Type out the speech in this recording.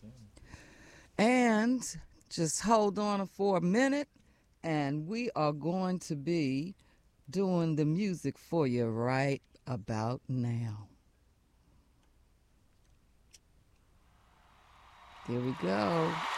And just hold on for a minute, and we are going to be doing the music for you right about now. Here we go.